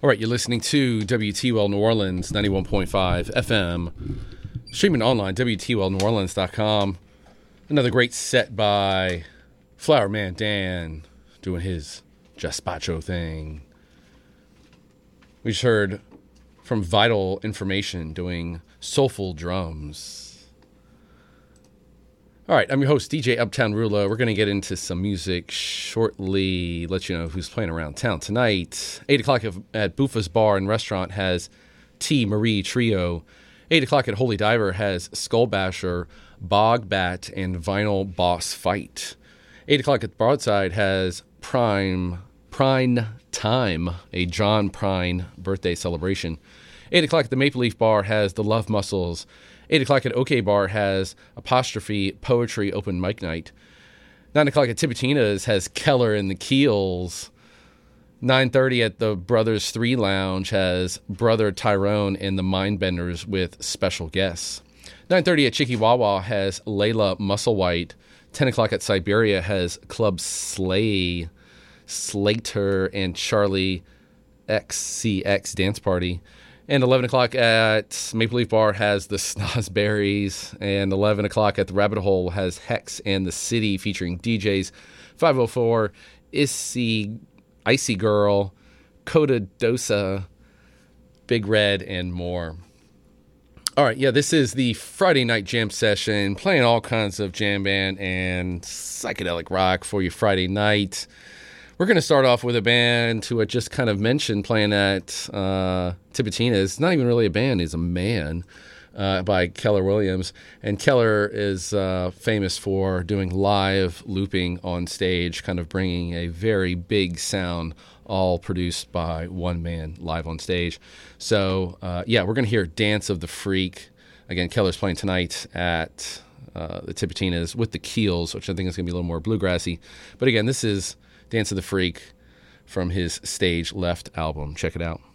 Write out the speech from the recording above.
All right, you're listening to WTWL New Orleans, 91.5 FM. Streaming online, WTWLNewOrleans.com. Another great set by Flower Man Dan doing his Jaspacho thing. We just heard from Vital Information doing Soulful Drums. All right, I'm your host, DJ Uptown Ruler. We're going to get into some music shortly, let you know who's playing around town tonight. 8 o'clock at Buffa's Bar and Restaurant has T. Marie Trio. 8 o'clock at Holy Diver has Skullbasher, Bog Bat, and Vinyl Boss Fight. 8 o'clock at Broadside has Prime Time, a John Prine birthday celebration. 8 o'clock at the Maple Leaf Bar has The Love Muscles. 8 o'clock at OK Bar has Apostrophe Poetry Open Mic Night. 9 o'clock at Tipitina's has Keller and the Keels. 9:30 at the Brothers 3 Lounge has Brother Tyrone and the Mindbenders with special guests. 9:30 at Chicky Wawa has Layla Musselwhite. 10 o'clock at Siberia has Club Slater and Charlie XCX Dance Party. And 11 o'clock at Maple Leaf Bar has the Snozberries. And 11 o'clock at the Rabbit Hole has Hex and the City featuring DJs 504, Icy Girl, Coda Dosa, Big Red, and more. All right, yeah, this is the Friday night jam session, playing all kinds of jam band and psychedelic rock for you Friday night. We're going to start off with a band who I just kind of mentioned playing at Tipitina's. Not even really a band, he's a man, by Keller Williams. And Keller is famous for doing live looping on stage, kind of bringing a very big sound, all produced by one man live on stage. So, we're going to hear Dance of the Freak. Again, Keller's playing tonight at the Tipitina's with the Keels, which I think is going to be a little more bluegrassy. But again, this is Dance of the Freak from his Stage Left album. Check it out.